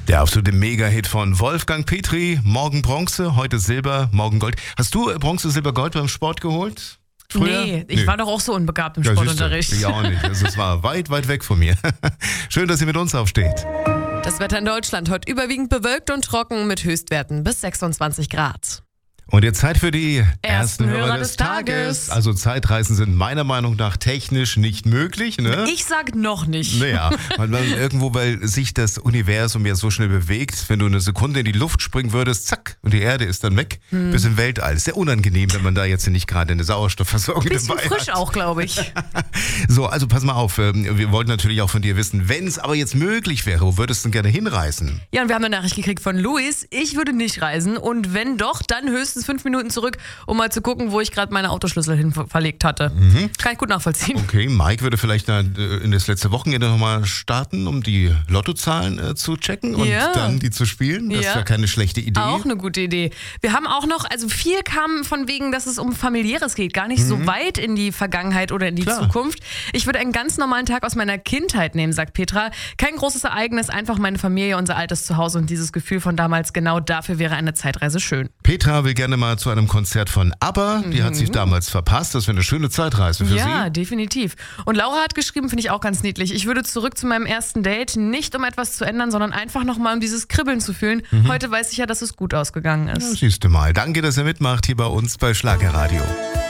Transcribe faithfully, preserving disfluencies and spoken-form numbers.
Der absolute Mega-Hit von Wolfgang Petri. Morgen Bronze, heute Silber, morgen Gold. Hast du Bronze, Silber, Gold beim Sport geholt? Früher? Nee, ich nee. war doch auch so unbegabt im ja, Sportunterricht. Ich auch nicht. Also es war weit, weit weg von mir. Schön, dass ihr mit uns aufsteht. Das Wetter in Deutschland heute überwiegend bewölkt und trocken mit Höchstwerten bis sechsundzwanzig Grad. Und jetzt Zeit für die ersten, ersten Hörer, Hörer des, des Tages. Tages. Also Zeitreisen sind meiner Meinung nach technisch nicht möglich. Ne? Ich sag noch nicht. Naja, weil man irgendwo, weil sich das Universum ja so schnell bewegt, wenn du eine Sekunde in die Luft springen würdest, zack, und die Erde ist dann weg, hm. bis im Weltall. Sehr unangenehm, wenn man da jetzt nicht gerade eine Sauerstoffversorgung Bisschen dabei frisch hat. auch, glaube ich. So, also pass mal auf, wir wollten natürlich auch von dir wissen, wenn es aber jetzt möglich wäre, wo würdest du denn gerne hinreisen? Ja, und wir haben eine Nachricht gekriegt von Luis, ich würde nicht reisen und wenn doch, dann höchstens fünf Minuten zurück, um mal zu gucken, wo ich gerade meine Autoschlüssel hin verlegt hatte. Mhm. Kann ich gut nachvollziehen. Okay, Mike würde vielleicht in das letzte Wochenende nochmal starten, um die Lottozahlen äh, zu checken und ja. dann die zu spielen. Das ja. wäre keine schlechte Idee. Auch eine gute Idee. Wir haben auch noch, also viel kam von wegen, dass es um Familiäres geht, gar nicht mhm. so weit in die Vergangenheit oder in die Klar. Zukunft. Ich würde einen ganz normalen Tag aus meiner Kindheit nehmen, sagt Petra. Kein großes Ereignis, einfach meine Familie, unser altes Zuhause und dieses Gefühl von damals, genau dafür wäre eine Zeitreise schön. Petra will gerne mal zu einem Konzert von ABBA, die mhm. hat sich damals verpasst, das wäre eine schöne Zeitreise für ja, sie. Ja, definitiv. Und Laura hat geschrieben, finde ich auch ganz niedlich, ich würde zurück zu meinem ersten Date, nicht um etwas zu ändern, sondern einfach nochmal um dieses Kribbeln zu fühlen. Mhm. Heute weiß ich ja, dass es gut ausgegangen ist. Ja, siehst du mal. Danke, dass ihr mitmacht hier bei uns bei Schlagerradio.